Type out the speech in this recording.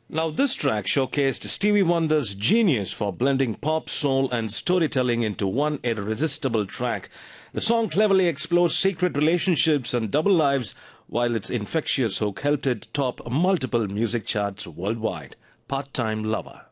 Now, this track showcased Stevie Wonder's genius for blending pop, soul, and storytelling into one irresistible track. The song cleverly explores secret relationships and double lives, while its infectious hook helped it top multiple music charts worldwide. Part-Time Lover.